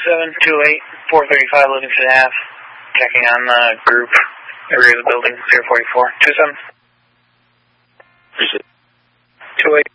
2728, 435 Livingston Ave. Checking on the group, area of the building, 044. 27. 28.